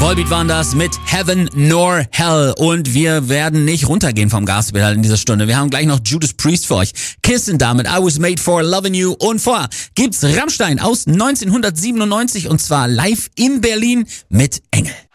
Volbeat waren das mit Heaven nor Hell. Und wir werden nicht runtergehen vom Gaspedal in dieser Stunde. Wir haben gleich noch Judas Priest für euch. Kissing damit I Was Made for Loving You. Und vorher gibt's Rammstein aus 1997 und zwar live in Berlin mit Engel.